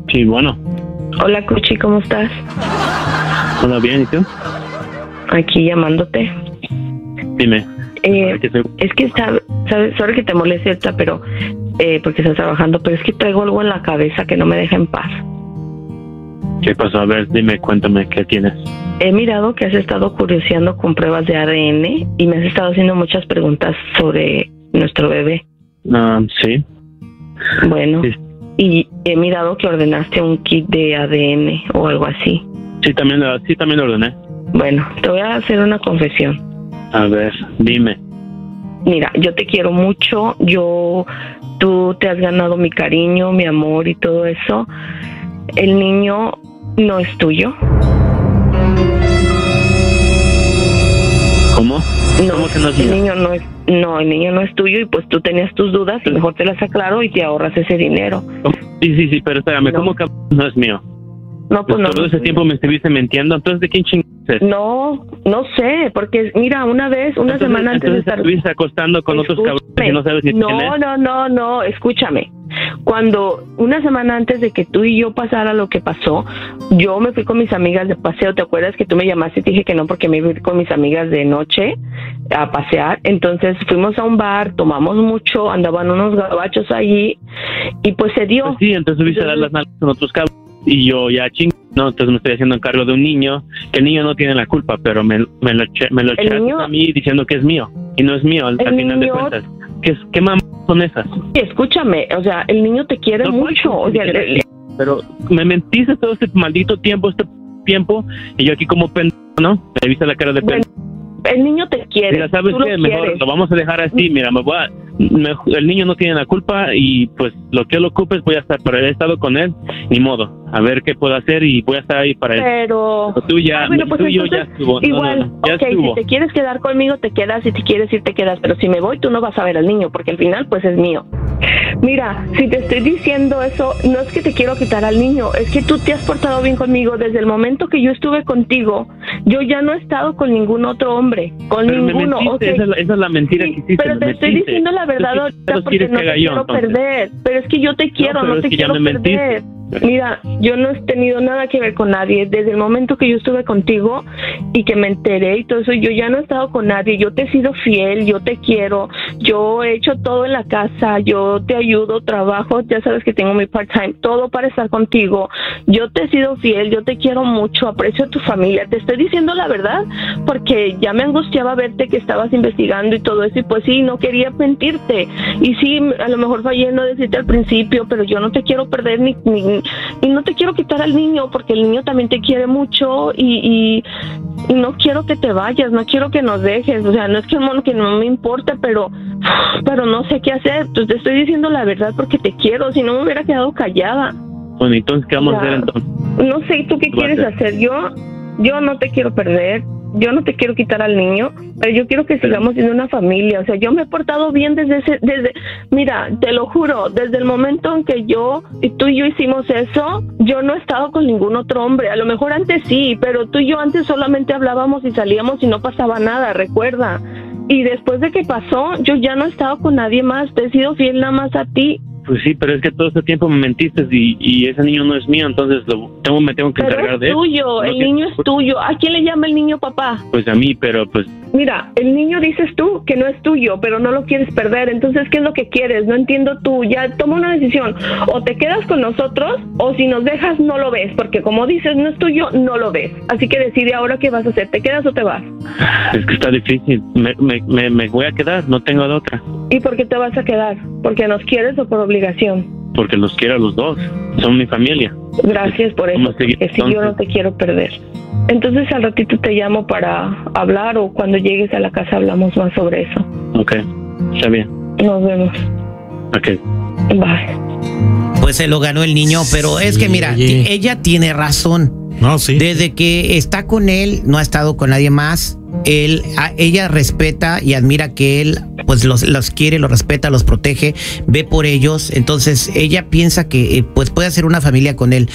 Sí, bueno. Hola, Cuchi, ¿cómo estás? Hola, bien, ¿y tú? Aquí llamándote. Dime. Es que sabes, sorry que te moleste ahorita, pero porque estás trabajando, pero es que traigo algo en la cabeza que no me deja en paz. ¿Qué pasó? A ver, dime, cuéntame, ¿qué tienes? He mirado que has estado curioseando con pruebas de ADN y me has estado haciendo muchas preguntas sobre nuestro bebé. Sí. Bueno, sí. Y he mirado que ordenaste un kit de ADN o algo así. Sí, también lo ordené. Bueno, te voy a hacer una confesión. A ver, dime. Mira, yo te quiero mucho, tú te has ganado mi cariño, mi amor y todo eso. El niño no es tuyo. ¿Cómo? No, ¿Cómo que no es mío? El niño no es tuyo y pues tú tenías tus dudas y mejor te las aclaro y te ahorras ese dinero. Sí, pero espérame, No. ¿cómo que no es mío? No, pues no. Todo ese tiempo me estuviste mintiendo, entonces ¿de quién chingados es? No sé, porque mira, una semana antes de estar... estuviste acostando con otros cabrones y no sabes ni quién es. No, escúchame. Cuando una semana antes de que tú y yo pasara lo que pasó, yo me fui con mis amigas de paseo. ¿Te acuerdas que tú me llamaste y te dije que no porque me iba a ir con mis amigas de noche a pasear? Entonces fuimos a un bar, tomamos mucho, andaban unos gabachos allí y pues se dio. Pues sí, entonces subiste a dar las nalgas con otros cabrones y yo ya no, entonces me estoy haciendo encargo de un niño, que el niño no tiene la culpa, pero me lo echaste a mí diciendo que es mío y no es mío al final de cuentas. ¿Qué mamá son esas? Sí, escúchame, o sea, el niño te quiere mucho, o sea, pero me mentiste todo este maldito tiempo, y yo aquí como pendejo, ¿no? Me viste la cara de pendejo. El niño te quiere. Mira, ¿sabes qué? Mejor lo vamos a dejar así. Mira, el niño no tiene la culpa y pues lo que él ocupes voy a estar, pero he estado con él, ni modo. A ver qué puedo hacer y voy a estar ahí para él. Pero tú ya, pues tú y yo ya estuvo. Igual, ya estuvo. Si te quieres quedar conmigo, te quedas. Si te quieres ir, te quedas. Pero si me voy, tú no vas a ver al niño, porque al final, pues es mío. Mira, si te estoy diciendo eso, no es que te quiero quitar al niño, es que tú te has portado bien conmigo. Desde el momento que yo estuve contigo, yo ya no he estado con ningún otro hombre, pero ninguno. Esa es la mentira que hiciste. Pero te estoy diciendo la verdad ahorita porque no te quiero perder. Pero es que yo te quiero, no te quiero perder. Mira, yo no he tenido nada que ver con nadie. Desde el momento que yo estuve contigo y que me enteré y todo eso, yo ya no he estado con nadie. Yo te he sido fiel, yo te quiero, yo he hecho todo en la casa, yo te ayudo, trabajo, ya sabes que tengo mi part-time, todo para estar contigo. Yo te he sido fiel, yo te quiero mucho, aprecio a tu familia. Te estoy diciendo la verdad porque ya me angustiaba verte que estabas investigando y todo eso, y pues sí, no quería mentirte. Y sí, a lo mejor fallé en no decirte al principio, pero yo no te quiero perder y no te quiero quitar al niño porque el niño también te quiere mucho y no quiero que te vayas, no quiero que nos dejes. O sea, no es que no me importe, pero no sé qué hacer. Pues te estoy diciendo la verdad porque te quiero, si no me hubiera quedado callada. Bueno, entonces, ¿qué vamos a hacer entonces? No sé, ¿tú qué quieres hacer? Yo no te quiero perder. Yo no te quiero quitar al niño, pero yo quiero que sigamos siendo una familia. O sea, yo me he portado bien mira, te lo juro, desde el momento en que tú y yo hicimos eso, yo no he estado con ningún otro hombre. A lo mejor antes sí, pero tú y yo antes solamente hablábamos y salíamos y no pasaba nada, recuerda. Y después de que pasó, yo ya no he estado con nadie más, te he sido fiel nada más a ti. Pues sí, pero es que todo este tiempo me mentiste y ese niño no es mío, entonces me tengo que encargar de él. Pero es tuyo, el niño es tuyo. ¿A quién le llama el niño papá? Pues a mí, pero pues... Mira, el niño dices tú que no es tuyo, pero no lo quieres perder. Entonces, ¿qué es lo que quieres? No entiendo tú. Ya toma una decisión. O te quedas con nosotros, o si nos dejas, no lo ves. Porque como dices, no es tuyo, no lo ves. Así que decide ahora qué vas a hacer. ¿Te quedas o te vas? Es que está difícil. Me voy a quedar, no tengo de otra. ¿Y por qué te vas a quedar? ¿Porque nos quieres o por obligación? Porque los quiero a los dos. Son mi familia. Gracias por eso. Que si yo no te quiero perder. Entonces al ratito te llamo para hablar, o cuando llegues a la casa hablamos más sobre eso. Ok, está bien. Nos vemos. Ok. Bye. Pues se lo ganó el niño, pero es que mira, ella tiene razón. No, sí. Desde que está con él, no ha estado con nadie más. Ella respeta y admira que él pues los quiere, los respeta, los protege, ve por ellos. Entonces ella piensa que pues puede hacer una familia con él.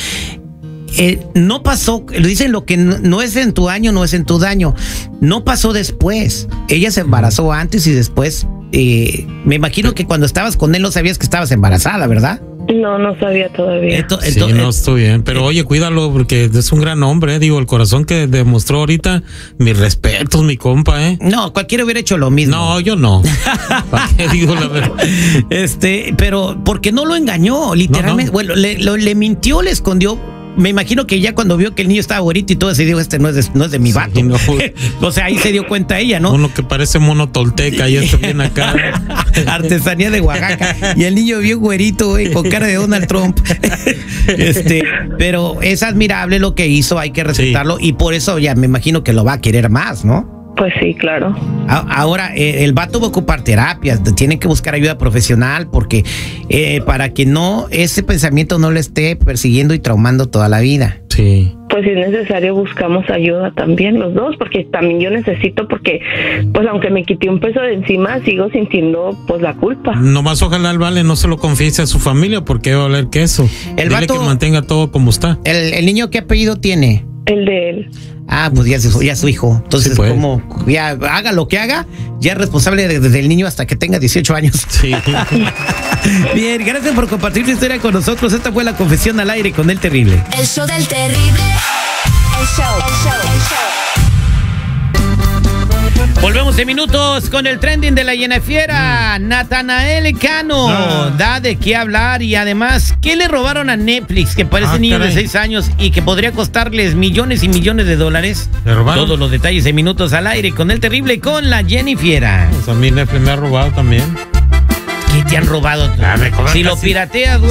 No pasó, dicen lo que no es en tu año, no es en tu daño. No pasó después. Ella se embarazó antes y después. Me imagino que cuando estabas con él no sabías que estabas embarazada, ¿verdad? No, no sabía todavía. Sí, no, estoy bien. Pero oye, cuídalo porque es un gran hombre, Digo, el corazón que demostró ahorita, mis respetos, mi compa, No, cualquiera hubiera hecho lo mismo. No, yo no. ¿Para qué digo la verdad? Pero porque no lo engañó, literalmente. No. Bueno, le mintió, le escondió. Me imagino que ya cuando vio que el niño estaba güerito y todo, se dijo, no es de mi vato. No. O sea, ahí se dio cuenta ella, ¿no? Uno que parece mono tolteca y esto viene acá. Artesanía de Oaxaca. Y el niño bien güerito, güey, con cara de Donald Trump. Pero es admirable lo que hizo, hay que respetarlo. Sí. Y por eso ya me imagino que lo va a querer más, ¿no? Pues sí, claro. Ahora, el vato va a ocupar terapias, tienen que buscar ayuda profesional porque para que ese pensamiento no le esté persiguiendo y traumando toda la vida. Sí. Pues si es necesario buscamos ayuda también los dos, porque también yo necesito, porque pues aunque me quité un peso de encima, sigo sintiendo pues la culpa. Nomás ojalá el Vale no se lo confiese a su familia porque va a oler queso. El Dile vato, que mantenga todo como está. ¿El niño qué apellido tiene? El de él. Ah, pues ya es su hijo. Entonces, sí, como ya haga lo que haga, ya es responsable desde el niño hasta que tenga 18 años. Sí. Bien, gracias por compartir tu historia con nosotros. Esta fue La Confesión al Aire con El Terrible. El show del Terrible. El show. Volvemos en minutos con el trending de la Yenafiera. Natanael Cano da de qué hablar y además, ¿qué le robaron a Netflix? Que parece niño de 6 años y que podría costarles millones y millones de dólares. ¿Le robaron? Todos los detalles en minutos al aire con El Terrible con la Yenafiera. Pues a mí Netflix me ha robado también. ¿Qué te han robado? Si lo pirateas, güey.